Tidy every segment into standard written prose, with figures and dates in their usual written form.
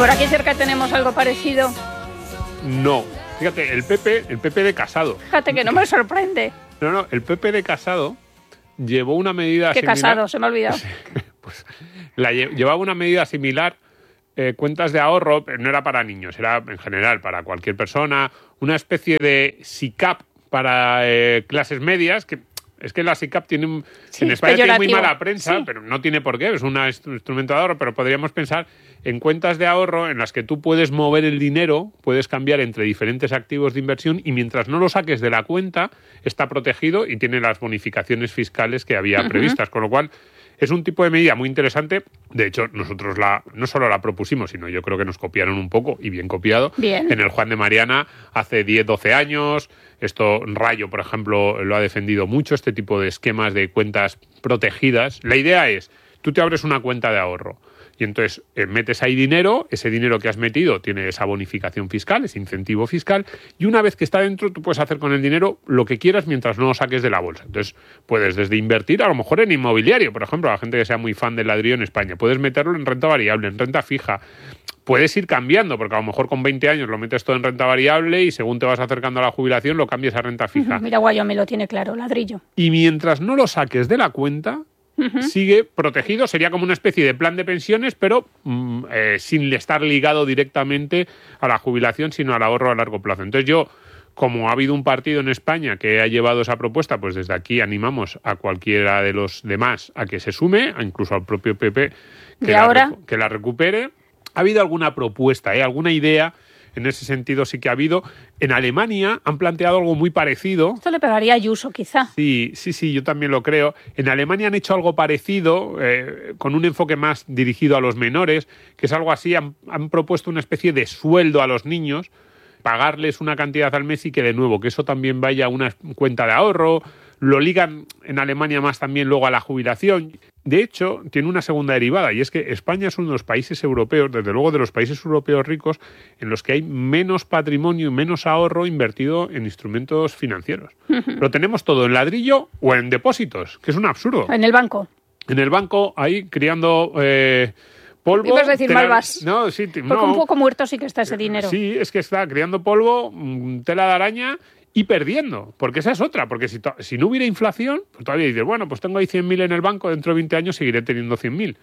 por aquí cerca tenemos algo parecido. No. Fíjate, el PP de Casado. Fíjate que no me sorprende. No, el PP de Casado llevó una medida similar. ¿Qué Casado? Se me ha olvidado. Pues llevaba una medida similar, cuentas de ahorro, no era para niños, era en general para cualquier persona, una especie de SICAP para clases medias, que es que la SICAP en España tiene muy mala prensa, pero no tiene por qué, es un instrumento de ahorro, pero podríamos pensar en cuentas de ahorro en las que tú puedes mover el dinero, puedes cambiar entre diferentes activos de inversión y mientras no lo saques de la cuenta, está protegido y tiene las bonificaciones fiscales que había previstas, con lo cual es un tipo de medida muy interesante. De hecho, nosotros no solo la propusimos, sino yo creo que nos copiaron un poco, y bien copiado, en el Juan de Mariana hace 10, 12 años. Esto, Rayo, por ejemplo, lo ha defendido mucho, este tipo de esquemas de cuentas protegidas. La idea es, tú te abres una cuenta de ahorro y entonces metes ahí dinero, ese dinero que has metido tiene esa bonificación fiscal, ese incentivo fiscal, y una vez que está dentro tú puedes hacer con el dinero lo que quieras mientras no lo saques de la bolsa. Entonces puedes desde invertir, a lo mejor en inmobiliario, por ejemplo, a la gente que sea muy fan del ladrillo en España, puedes meterlo en renta variable, en renta fija. Puedes ir cambiando, porque a lo mejor con 20 años lo metes todo en renta variable y según te vas acercando a la jubilación lo cambias a renta fija. Mira, Guayo me lo tiene claro, ladrillo. Y mientras no lo saques de la cuenta, sigue protegido, sería como una especie de plan de pensiones, pero sin estar ligado directamente a la jubilación, sino al ahorro a largo plazo. Entonces yo, como ha habido un partido en España que ha llevado esa propuesta, pues desde aquí animamos a cualquiera de los demás a que se sume, incluso al propio PP que la recupere. Ha habido alguna propuesta, alguna idea. En ese sentido sí que ha habido. En Alemania han planteado algo muy parecido. Esto le pegaría a Ayuso, quizá. Sí, yo también lo creo. En Alemania han hecho algo parecido, con un enfoque más dirigido a los menores, que es algo así. Han propuesto una especie de sueldo a los niños, pagarles una cantidad al mes y que de nuevo, que eso también vaya a una cuenta de ahorro. Lo ligan en Alemania más también luego a la jubilación. De hecho, tiene una segunda derivada, y es que España es uno de los países europeos, desde luego de los países europeos ricos, en los que hay menos patrimonio y menos ahorro invertido en instrumentos financieros. Lo tenemos todo en ladrillo o en depósitos, que es un absurdo. En el banco. En el banco, ahí criando polvo. ¿Ibas a decir malvas? No, sí. Porque un poco muerto sí que está ese dinero. Sí, es que está criando polvo, tela de araña y perdiendo, porque esa es otra, porque si no hubiera inflación, pues todavía dices, bueno, pues tengo ahí 100.000 en el banco, dentro de 20 años seguiré teniendo 100.000.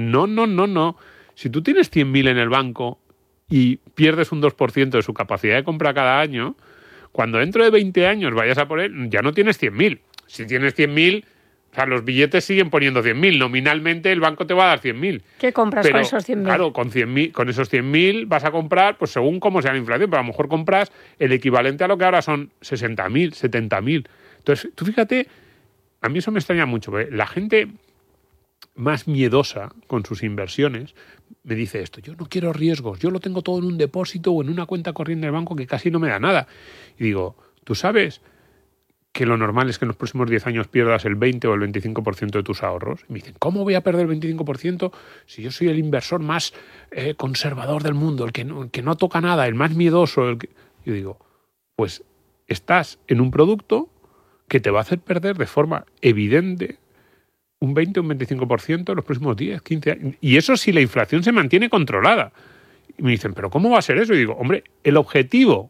No. Si tú tienes 100.000 en el banco y pierdes un 2% de su capacidad de compra cada año, cuando dentro de 20 años vayas a por él, ya no tienes 100.000. Si tienes 100.000, o sea, los billetes siguen poniendo 100.000. Nominalmente el banco te va a dar 100.000. ¿Qué compras con esos 100.000? Claro, con esos 100.000 vas a comprar, pues según cómo sea la inflación, pero a lo mejor compras el equivalente a lo que ahora son 60.000, 70.000. Entonces, tú fíjate, a mí eso me extraña mucho, porque la gente más miedosa con sus inversiones me dice esto: yo no quiero riesgos, yo lo tengo todo en un depósito o en una cuenta corriente del banco que casi no me da nada. Y digo, ¿tú sabes que lo normal es que en los próximos 10 años pierdas el 20 o el 25% de tus ahorros? Y me dicen, ¿cómo voy a perder el 25% si yo soy el inversor más conservador del mundo, el que no toca nada, el más miedoso? Yo digo, pues estás en un producto que te va a hacer perder de forma evidente un 20 o un 25% en los próximos 10, 15 años. Y eso si la inflación se mantiene controlada. Y me dicen, ¿pero cómo va a ser eso? Y digo, hombre, el objetivo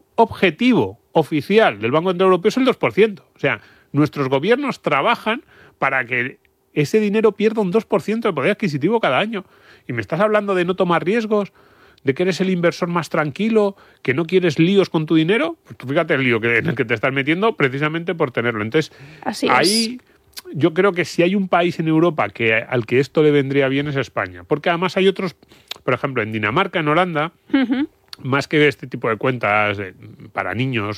oficial del Banco Central Europeo es el 2%. O sea, nuestros gobiernos trabajan para que ese dinero pierda un 2% de poder adquisitivo cada año. Y me estás hablando de no tomar riesgos, de que eres el inversor más tranquilo, que no quieres líos con tu dinero. Pues tú fíjate el lío en el que te estás metiendo precisamente por tenerlo. Entonces, ahí yo creo que si hay un país en Europa al que esto le vendría bien es España. Porque además hay otros, por ejemplo, en Dinamarca, en Holanda, más que este tipo de cuentas para niños,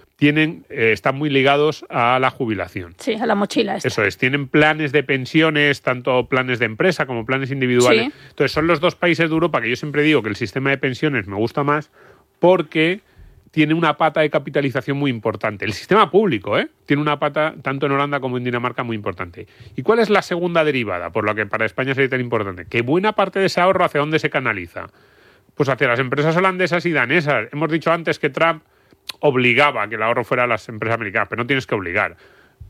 están muy ligados a la jubilación. Sí, a la mochila. Eso es, tienen planes de pensiones, tanto planes de empresa como planes individuales. Sí. Entonces son los dos países de Europa que yo siempre digo que el sistema de pensiones me gusta más porque tiene una pata de capitalización muy importante. El sistema público, tiene una pata, tanto en Holanda como en Dinamarca, muy importante. ¿Y cuál es la segunda derivada? Por lo que para España sería tan importante. Que buena parte de ese ahorro, ¿hacia dónde se canaliza? Pues hacia las empresas holandesas y danesas. Hemos dicho antes que Trump obligaba a que el ahorro fuera a las empresas americanas, pero no tienes que obligar.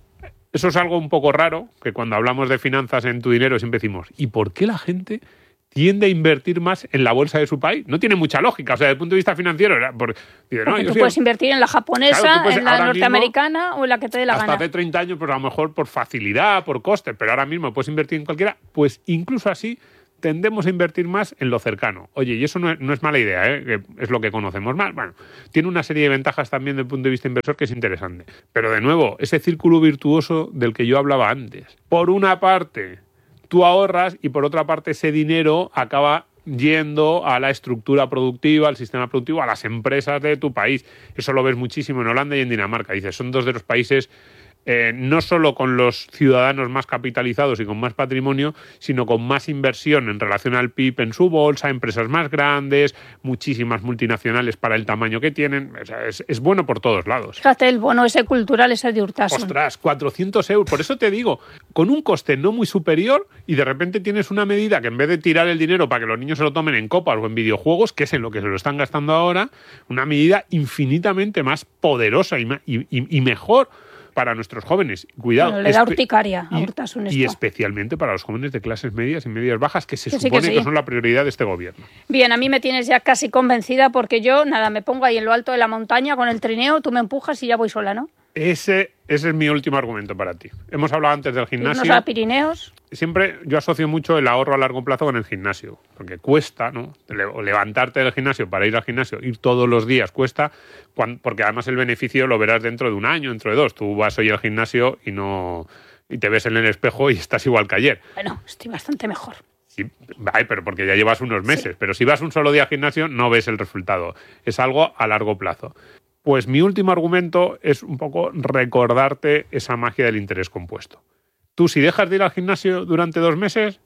Eso es algo un poco raro, que cuando hablamos de finanzas en tu dinero siempre decimos, ¿y por qué la gente tiende a invertir más en la bolsa de su país. No tiene mucha lógica, o sea, desde el punto de vista financiero. Porque tú puedes invertir en la japonesa, claro, en la norteamericana o en la que te dé la gana. Hasta hace 30 años, pues a lo mejor por facilidad, por coste, pero ahora mismo puedes invertir en cualquiera. Pues incluso así tendemos a invertir más en lo cercano. Oye, y eso no es mala idea, que es lo que conocemos más. Bueno, tiene una serie de ventajas también desde el punto de vista inversor que es interesante. Pero de nuevo, ese círculo virtuoso del que yo hablaba antes. Por una parte, tú ahorras y por otra parte ese dinero acaba yendo a la estructura productiva, al sistema productivo, a las empresas de tu país. Eso lo ves muchísimo en Holanda y en Dinamarca. Dices, son dos de los países no solo con los ciudadanos más capitalizados y con más patrimonio, sino con más inversión en relación al PIB en su bolsa, empresas más grandes, muchísimas multinacionales para el tamaño que tienen. O sea, es bueno por todos lados. Fíjate, el bono ese cultural ese de Urtasun. Ostras, 400 euros. Por eso te digo, con un coste no muy superior y de repente tienes una medida que en vez de tirar el dinero para que los niños se lo tomen en copas o en videojuegos, que es en lo que se lo están gastando ahora, una medida infinitamente más poderosa y mejor para nuestros jóvenes. Cuidado. Pero le da urticaria a Urtasun esto. Y especialmente para los jóvenes de clases medias y medias bajas, que se supone que son la prioridad de este gobierno. Bien, a mí me tienes ya casi convencida porque yo, me pongo ahí en lo alto de la montaña con el trineo, tú me empujas y ya voy sola, ¿no? Ese es mi último argumento para ti. Hemos hablado antes del gimnasio. Irnos a Pirineos. Siempre yo asocio mucho el ahorro a largo plazo con el gimnasio, porque cuesta, ¿no? Levantarte del gimnasio para ir al gimnasio, ir todos los días cuesta, porque además el beneficio lo verás dentro de un año, dentro de 2. Tú vas hoy al gimnasio y te ves en el espejo y estás igual que ayer. Bueno, estoy bastante mejor. Sí, pero porque ya llevas unos meses. Sí. Pero si vas un solo día al gimnasio no ves el resultado. Es algo a largo plazo. Pues mi último argumento es un poco recordarte esa magia del interés compuesto. Tú, si dejas de ir al gimnasio durante 2 meses,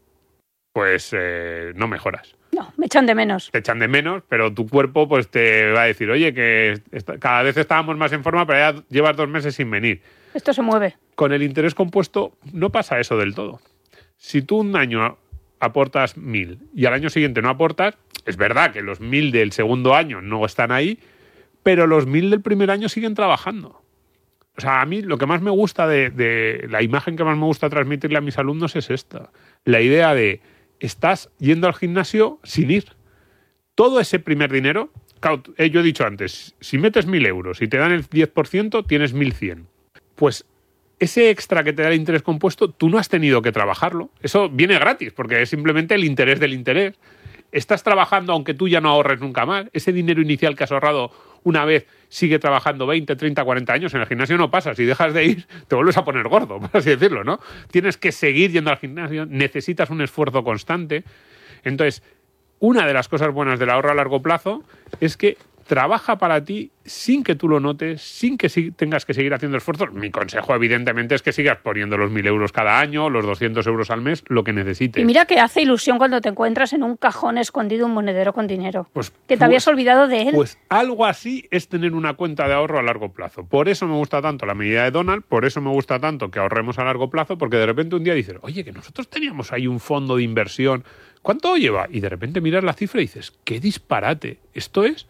pues no mejoras. No, me echan de menos. Te echan de menos, pero tu cuerpo pues te va a decir, oye, que cada vez estábamos más en forma, pero ya llevas 2 meses sin venir. Esto se mueve. Con el interés compuesto no pasa eso del todo. Si tú un año aportas 1.000 y al año siguiente no aportas, es verdad que los 1.000 del segundo año no están ahí, pero los 1.000 del primer año siguen trabajando. O sea, a mí lo que más me gusta de la imagen que más me gusta transmitirle a mis alumnos es esta. La idea de, estás yendo al gimnasio sin ir. Todo ese primer dinero, claro, yo he dicho antes, si metes 1.000 euros y te dan el 10%, tienes 1.100. Pues ese extra que te da el interés compuesto, tú no has tenido que trabajarlo. Eso viene gratis, porque es simplemente el interés del interés. Estás trabajando aunque tú ya no ahorres nunca más. Ese dinero inicial que has ahorrado una vez sigue trabajando 20, 30, 40 años. En el gimnasio no pasa. Si dejas de ir, te vuelves a poner gordo, por así decirlo, ¿no? Tienes que seguir yendo al gimnasio. Necesitas un esfuerzo constante. Entonces, una de las cosas buenas del ahorro a largo plazo es que trabaja para ti sin que tú lo notes, sin que tengas que seguir haciendo esfuerzos. Mi consejo, evidentemente, es que sigas poniendo los 1.000 euros cada año, los 200 euros al mes, lo que necesites. Y mira que hace ilusión cuando te encuentras en un cajón escondido un monedero con dinero, que te habías olvidado de él. Pues algo así es tener una cuenta de ahorro a largo plazo. Por eso me gusta tanto la medida de Donald, por eso me gusta tanto que ahorremos a largo plazo, porque de repente un día dices, oye, que nosotros teníamos ahí un fondo de inversión, ¿cuánto lleva? Y de repente miras la cifra y dices, ¡qué disparate! Esto es...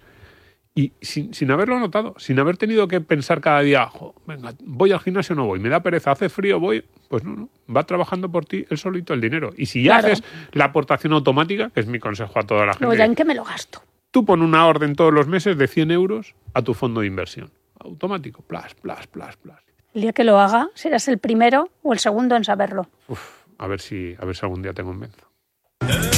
Y sin haberlo notado, sin haber tenido que pensar cada día, venga, voy al gimnasio o no voy, me da pereza, hace frío, voy, pues no, va trabajando por ti él solito el dinero. Y si ya haces la aportación automática, que es mi consejo a toda la gente. Luego ya en qué me lo gasto. Tú pon una orden todos los meses de 100 euros a tu fondo de inversión. Automático, plas, plas, plas, plas. El día que lo haga, serás el primero o el segundo en saberlo. A ver si algún día te convenzo.